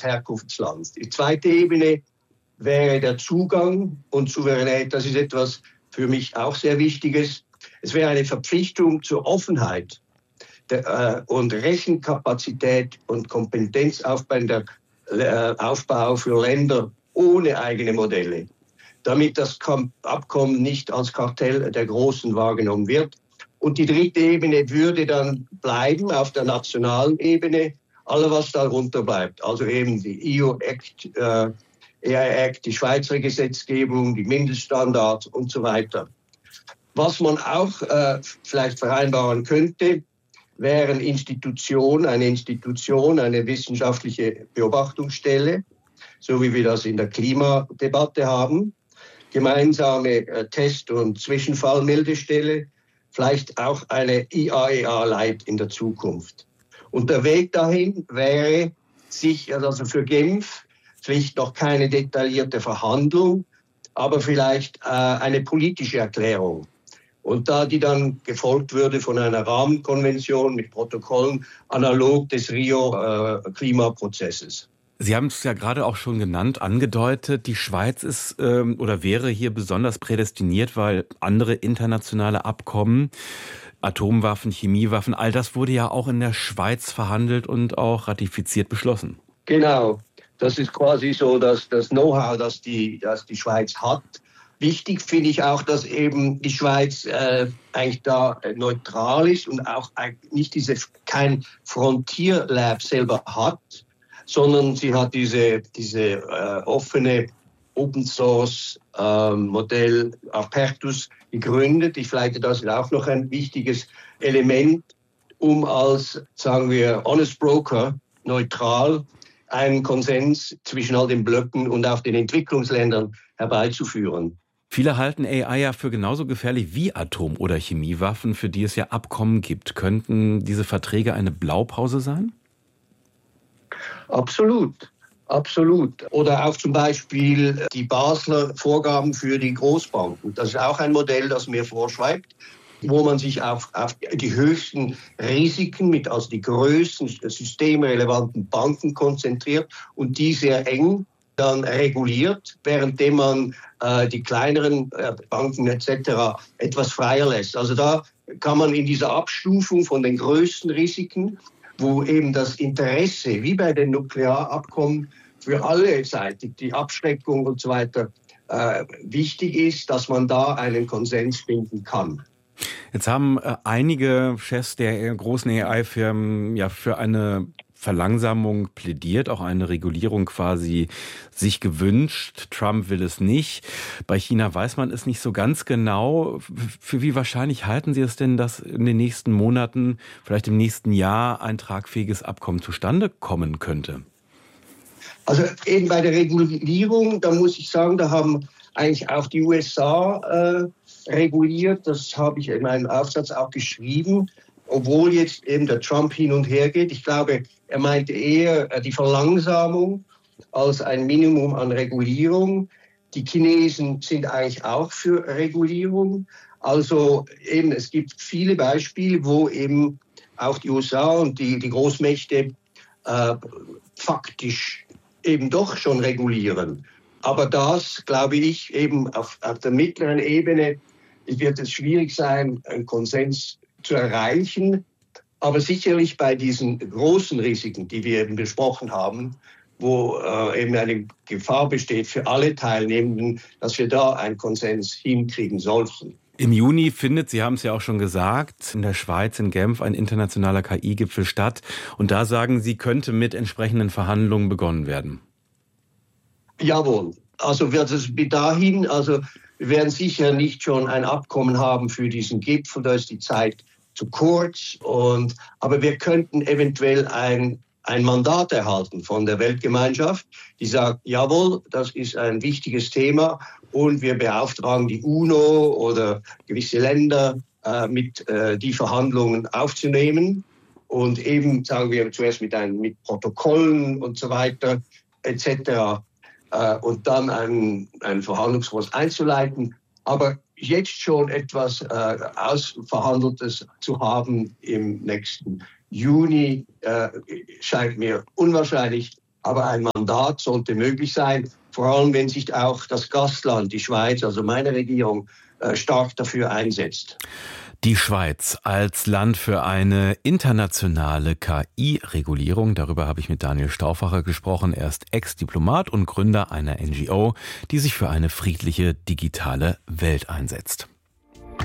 des Herkunftslands. Die zweite Ebene wäre der Zugang und Souveränität. Das ist etwas für mich auch sehr Wichtiges. Es wäre eine Verpflichtung zur Offenheit und Rechenkapazität und Kompetenzaufbau für Länder ohne eigene Modelle, damit das Abkommen nicht als Kartell der Großen wahrgenommen wird. Und die dritte Ebene würde dann bleiben auf der nationalen Ebene, alles was darunter bleibt. Also eben die EU-Act, AI-Act, die Schweizer Gesetzgebung, die Mindeststandards und so weiter. Was man auch vielleicht vereinbaren könnte, wären eine Institution, eine wissenschaftliche Beobachtungsstelle, so wie wir das in der Klimadebatte haben, gemeinsame Test- und Zwischenfallmeldestelle, vielleicht auch eine IAEA-Light in der Zukunft. Und der Weg dahin wäre also für Genf, vielleicht noch keine detaillierte Verhandlung, aber vielleicht eine politische Erklärung. Und da die dann gefolgt würde von einer Rahmenkonvention mit Protokollen analog des Rio-Klimaprozesses. Sie haben es ja gerade auch schon genannt, angedeutet, die Schweiz ist oder wäre hier besonders prädestiniert, weil andere internationale Abkommen, Atomwaffen, Chemiewaffen, all das wurde ja auch in der Schweiz verhandelt und auch ratifiziert beschlossen. Genau, das ist quasi so das Know-how, das die Schweiz hat. Wichtig finde ich auch, dass eben die Schweiz eigentlich da neutral ist und auch nicht kein Frontier Lab selber hat, sondern sie hat diese offene Open Source Modell Apertus gegründet. Ich finde, das ist auch noch ein wichtiges Element, um als, sagen wir, Honest Broker neutral einen Konsens zwischen all den Blöcken und auch den Entwicklungsländern herbeizuführen. Viele halten AI ja für genauso gefährlich wie Atom- oder Chemiewaffen, für die es ja Abkommen gibt. Könnten diese Verträge eine Blaupause sein? Absolut. Oder auch zum Beispiel die Basler Vorgaben für die Großbanken. Das ist auch ein Modell, das mir vorschreibt, wo man sich auf die höchsten Risiken, also die größten systemrelevanten Banken konzentriert und die sehr eng dann reguliert, währenddem man die kleineren Banken etc. etwas freier lässt. Also da kann man in dieser Abstufung von den größten Risiken, wo eben das Interesse, wie bei den Nuklearabkommen, für alle Seiten, die Abschreckung und so weiter, wichtig ist, dass man da einen Konsens finden kann. Jetzt haben einige Chefs der großen AI-Firmen ja für eine Verlangsamung plädiert, auch eine Regulierung quasi sich gewünscht. Trump will es nicht. Bei China weiß man es nicht so ganz genau. Für wie wahrscheinlich halten Sie es denn, dass in den nächsten Monaten, vielleicht im nächsten Jahr, ein tragfähiges Abkommen zustande kommen könnte? Also eben bei der Regulierung, da muss ich sagen, da haben eigentlich auch die USA reguliert. Das habe ich in meinem Aufsatz auch geschrieben, obwohl jetzt eben der Trump hin und her geht. Ich glaube, er meinte eher die Verlangsamung als ein Minimum an Regulierung. Die Chinesen sind eigentlich auch für Regulierung. Also eben, es gibt viele Beispiele, wo eben auch die USA und die Großmächte faktisch eben doch schon regulieren. Aber das, glaube ich, eben auf der mittleren Ebene wird es schwierig sein, einen Konsens zu erreichen. Aber sicherlich bei diesen großen Risiken, die wir eben besprochen haben, wo eben eine Gefahr besteht für alle Teilnehmenden, dass wir da einen Konsens hinkriegen sollten. Im Juni findet, Sie haben es ja auch schon gesagt, in der Schweiz, in Genf, ein internationaler KI-Gipfel statt. Und da sagen Sie, könnte mit entsprechenden Verhandlungen begonnen werden. Jawohl. Also wird es bis dahin, wir werden sicher nicht schon ein Abkommen haben für diesen Gipfel, da ist die Zeit zu kurz. Aber wir könnten eventuell ein Mandat erhalten von der Weltgemeinschaft, die sagt, jawohl, das ist ein wichtiges Thema und wir beauftragen die UNO oder gewisse Länder mit die Verhandlungen aufzunehmen und eben, sagen wir zuerst mit Protokollen und so weiter etc. Und dann einen Verhandlungsprozess einzuleiten. Aber jetzt schon etwas Ausverhandeltes zu haben im nächsten Juni scheint mir unwahrscheinlich. Aber ein Mandat sollte möglich sein, vor allem wenn sich auch das Gastland, die Schweiz, also meine Regierung, stark dafür einsetzt. Die Schweiz als Land für eine internationale KI-Regulierung. Darüber habe ich mit Daniel Stauffacher gesprochen. Er ist Ex-Diplomat und Gründer einer NGO, die sich für eine friedliche digitale Welt einsetzt.